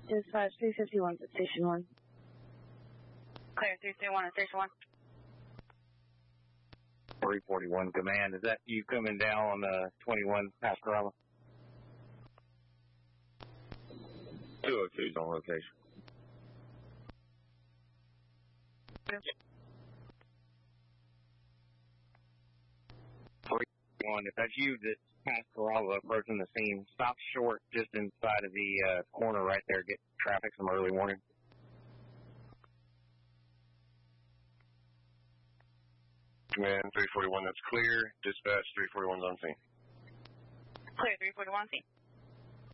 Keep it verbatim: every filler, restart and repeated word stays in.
Dispatch three fifty-one at Station one. Clear, three fifty-one at Station one. three forty-one Command, is that you coming down on uh, twenty-one Pascarella? two oh two's on location. three forty-one, if that's you, that's Pascarella approaching the scene, stop short just inside of the uh, corner right there, get traffic some early warning. Command three forty-one, that's clear. Dispatch three forty-one's on scene. Clear, three forty-one, scene.